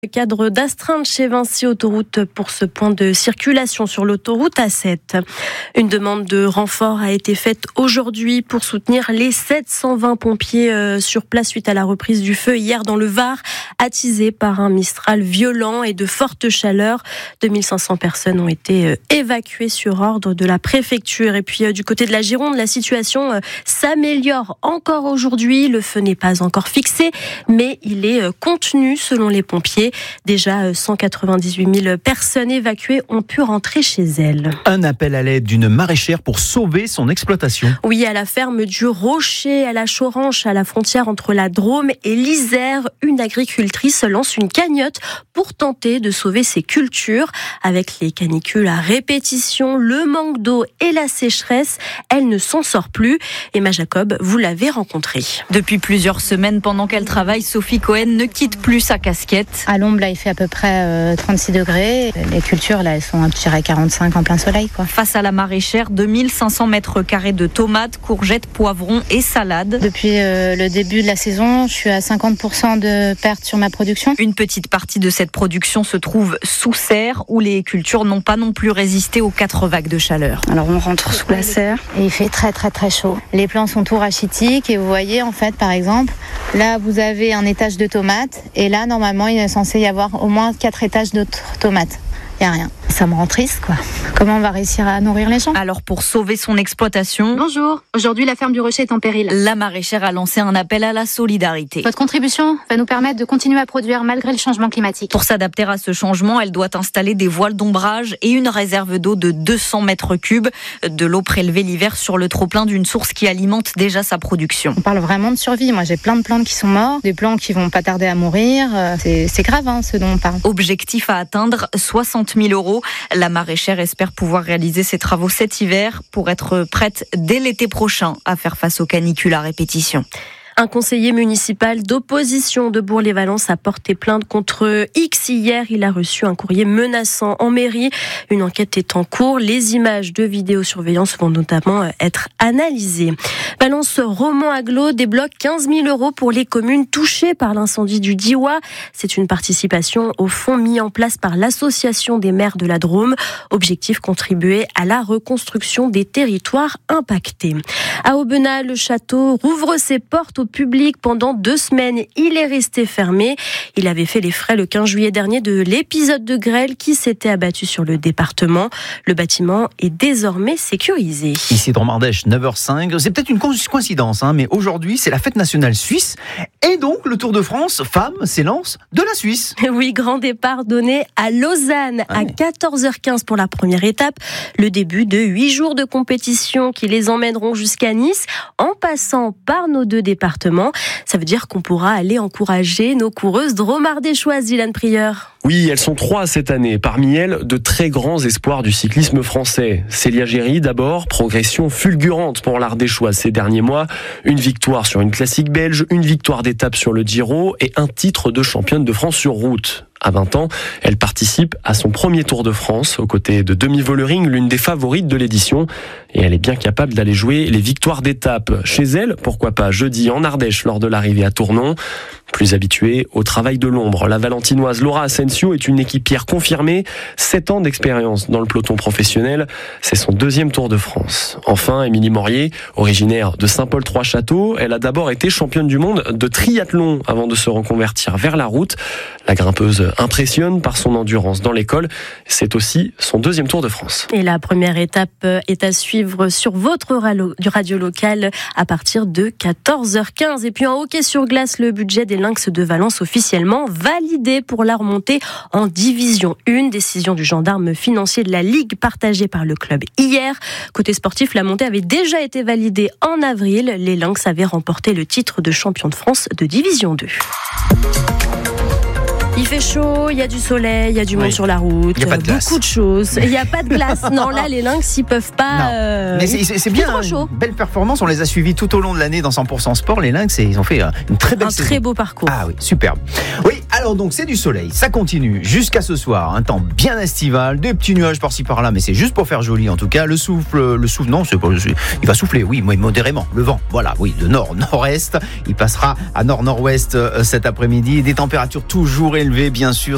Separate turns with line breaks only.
Le cadre d'astreinte chez Vinci Autoroute pour ce point de circulation sur l'autoroute A7. Une demande de renfort a été faite aujourd'hui pour soutenir les 720 pompiers sur place suite à la reprise du feu hier dans le Var, attisé par un Mistral violent et de forte chaleur. 2500 personnes ont été évacuées sur ordre de la préfecture. Et puis du côté de la Gironde, la situation s'améliore encore aujourd'hui. Le feu n'est pas encore fixé, mais il est contenu selon les pompiers. Déjà 198 000 personnes évacuées ont pu rentrer chez elles.
Un appel à l'aide d'une maraîchère pour sauver son exploitation.
Oui, à la ferme du Rocher, à la Choranche, à la frontière entre la Drôme et l'Isère, une agricultrice lance une cagnotte pour tenter de sauver ses cultures. Avec les canicules à répétition, le manque d'eau et la sécheresse, elle ne s'en sort plus. Emma Jacob, vous l'avez rencontrée.
Depuis plusieurs semaines, pendant qu'elle travaille, Sophie Cohen ne quitte plus sa casquette.
À l'ombre, là, il fait à peu près 36 degrés. Les cultures, là, elles sont, je dirais, 45 en plein soleil, quoi.
Face à la maraîchère, 2500 mètres carrés de tomates, courgettes, poivrons et salades.
Depuis le début de la saison, je suis à 50% de perte sur ma production.
Une petite partie de cette production se trouve sous serre, où les cultures n'ont pas non plus résisté aux 4 vagues de chaleur.
Alors, on rentre sous la serre et il fait très, très, très chaud. Les plants sont tout rachitiques et vous voyez, en fait, par exemple, là, vous avez un étage de tomates et là, normalement, il est censé y avoir au moins 4 étages d'autres tomates. Il n'y a rien. Ça me rend triste, quoi. Comment on va réussir à nourrir les gens ?
Alors, pour sauver son exploitation...
Bonjour, aujourd'hui la ferme du Rocher est en péril.
La maraîchère a lancé un appel à la solidarité.
Votre contribution va nous permettre de continuer à produire malgré le changement climatique.
Pour s'adapter à ce changement, elle doit installer des voiles d'ombrage et une réserve d'eau de 200 mètres cubes. De l'eau prélevée l'hiver sur le trop-plein d'une source qui alimente déjà sa production.
On parle vraiment de survie. Moi, j'ai plein de plantes qui sont mortes, des plants qui vont pas tarder à mourir. C'est grave, ce dont on parle.
Objectif à atteindre, 60 000 €. La maraîchère espère pouvoir réaliser ses travaux cet hiver pour être prête dès l'été prochain à faire face aux canicules à répétition.
Un conseiller municipal d'opposition de Bourg-les-Valences a porté plainte contre X hier. Il a reçu un courrier menaçant en mairie. Une enquête est en cours. Les images de vidéosurveillance vont notamment être analysées. Valence Romand Agglo débloque 15 000 € pour les communes touchées par l'incendie du Diois. C'est une participation au fonds mis en place par l'association des maires de la Drôme. Objectif, contribuer à la reconstruction des territoires impactés. À Aubenas, le château rouvre ses portes au public pendant 2 semaines. Il est resté fermé. Il avait fait les frais le 15 juillet dernier de l'épisode de grêle qui s'était abattu sur le département. Le bâtiment est désormais sécurisé.
Ici dans Ardèche, 9h05. C'est peut-être une coïncidence, mais aujourd'hui, c'est la fête nationale suisse. Et donc, le Tour de France, femmes, s'élance de la Suisse.
Oui, grand départ donné à Lausanne à 14h15 pour la première étape. Le début de 8 jours de compétition qui les emmèneront jusqu'à Nice en passant par nos 2 départements. Ça veut dire qu'on pourra aller encourager nos coureuses dromardéchoises, Dylan Prieur.
Oui, elles sont 3 cette année. Parmi elles, de très grands espoirs du cyclisme français. Célia Géry, d'abord, progression fulgurante pour l'Ardéchoise ces derniers mois. Une victoire sur une classique belge, une victoire d'étape sur le Giro et un titre de championne de France sur route. À 20 ans, elle participe à son premier Tour de France aux côtés de Demi Vollering, l'une des favorites de l'édition. Et elle est bien capable d'aller jouer les victoires d'étape. Chez elle, pourquoi pas jeudi en Ardèche lors de l'arrivée à Tournon. Plus habituée au travail de l'ombre, la Valentinoise Laura Asensio est une équipière confirmée. 7 ans d'expérience dans le peloton professionnel. C'est son 2e Tour de France. Enfin, Émilie Morier, originaire de Saint-Paul-Trois-Châteaux, elle a d'abord été championne du monde de triathlon avant de se reconvertir vers la route. La grimpeuse impressionne par son endurance dans l'école. C'est aussi son 2e Tour de France.
Et la première étape est à suivre sur votre radio locale à partir de 14h15. Et puis en hockey sur glace, le budget des Lynx de Valence officiellement validé pour la remontée en division 1. Décision du gendarme financier de la Ligue partagée par le club hier. Côté sportif, la montée avait déjà été validée en avril. Les Lynx avaient remporté le titre de champion de France de division 2. Il fait chaud, il y a du soleil, il y a du monde sur la route,
il y a pas de glace.
Beaucoup de choses. Il n'y a pas de glace. Non, là, les Lynx, ils peuvent pas.
Mais c'est bien,
trop chaud.
Belle performance. On les a suivis tout au long de l'année dans 100% Sport. Les Lynx, ils ont fait une très belle saison.
Un très beau parcours.
Ah oui, superbe. Oui, alors donc c'est du soleil. Ça continue jusqu'à ce soir. Un temps bien estival, des petits nuages par-ci par-là, mais c'est juste pour faire joli en tout cas. Le souffle, non, c'est pas. Il va souffler, oui, modérément. Le vent, voilà, oui, de nord-nord-est. Il passera à nord-nord-ouest cet après-midi. Des températures toujours élevées, bien sûr.